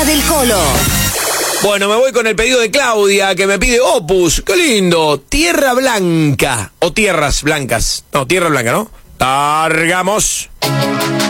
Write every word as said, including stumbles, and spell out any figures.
Hora del Colo. Bueno, me voy con el pedido de Claudia, que me pide Opus. ¡Qué lindo! Tierra Blanca. O Tierras Blancas. No, Tierra Blanca, ¿no? Largamos.